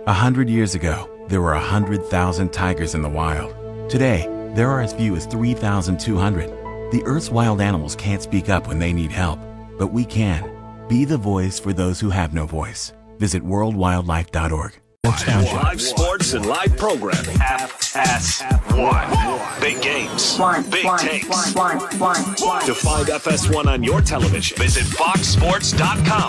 100 years ago, there were 100,000 tigers in the wild. Today, there are as few as 3,200. The Earth's wild animals can't speak up when they need help, but we can. Be the voice for those who have no voice. Visit worldwildlife.org. Live sports and live programming. FS1. Big games. Big takes. To find FS1 on your television, visit foxsports.com.